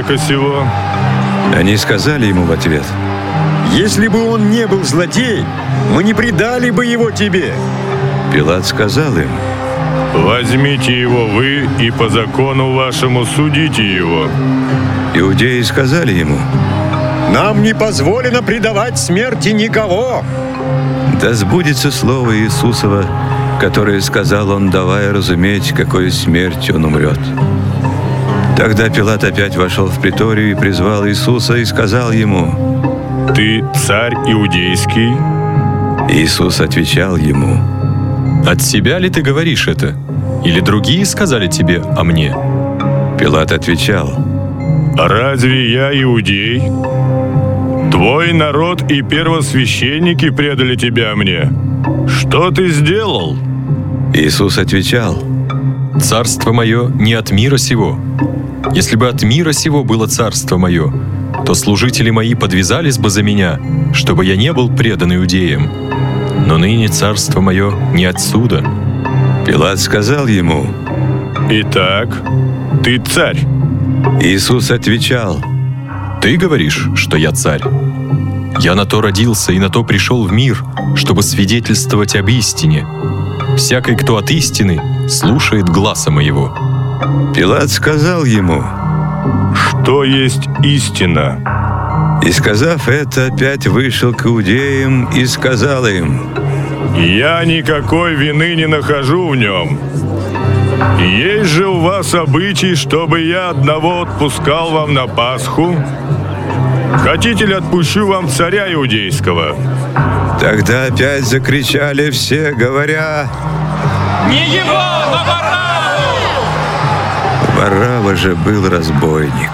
человека сего?» Они сказали ему в ответ: «Если бы он не был злодей, мы не предали бы его тебе». Пилат сказал им: «Возьмите его вы и по закону вашему судите его». Иудеи сказали ему: «Нам не позволено предавать смерти никого». «Да сбудется слово Иисусова, которое сказал он, давая разуметь, какой смертью он умрет». Тогда Пилат опять вошел в приторию и призвал Иисуса и сказал ему: «Ты царь иудейский?» Иисус отвечал ему: «От себя ли ты говоришь это? Или другие сказали тебе о мне?» Пилат отвечал: «Разве я иудей? Твой народ и первосвященники предали тебя мне. Что ты сделал?» Иисус отвечал: «Царство мое не от мира сего. Если бы от мира сего было царство мое, то служители мои подвязались бы за меня, чтобы я не был предан иудеям. Но ныне царство мое не отсюда». Пилат сказал ему: «Итак, ты царь?» Иисус отвечал: «Ты говоришь, что я царь. Я на то родился и на то пришел в мир, чтобы свидетельствовать об истине. Всякий, кто от истины, слушает гласа моего». Пилат сказал ему: «Что есть истина?» И, сказав это, опять вышел к иудеям и сказал им: «Я никакой вины не нахожу в нем. Есть же у вас обычай, чтобы я одного отпускал вам на Пасху? Хотите ли, отпущу вам царя иудейского?» Тогда опять закричали все, говоря: «Не его, но Варнаву!» Варнава же был разбойник.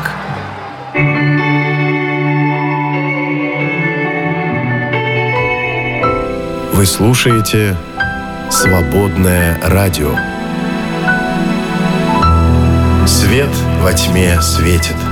Вы слушаете «Свободное радио». Свет во тьме светит.